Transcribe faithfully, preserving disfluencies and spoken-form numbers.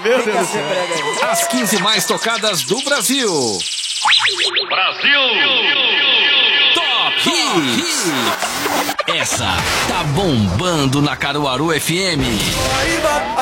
Meu Deus do céu. As quinze mais tocadas do Brasil. Brasil! Top Hits. Essa tá bombando na Caruaru F M.